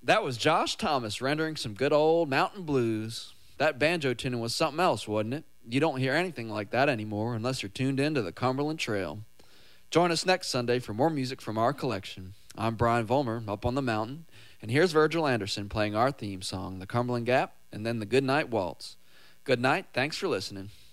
That was Josh Thomas rendering some good old mountain blues. That banjo tuning was something else, wasn't it? You don't hear anything like that anymore unless you're tuned in to the Cumberland Trail. Join us next Sunday for more music from our collection. I'm Brian Vollmer, up on the mountain, and here's Virgil Anderson playing our theme song, The Cumberland Gap, and then the Goodnight Waltz. Good night, thanks for listening.